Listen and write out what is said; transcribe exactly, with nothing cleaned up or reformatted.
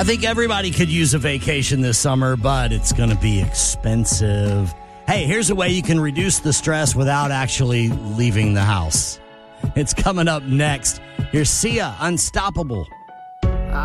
I think everybody could use a vacation this summer, but it's going to be expensive. Hey, here's a way you can reduce the stress without actually leaving the house. It's coming up next. Here's Sia, Unstoppable.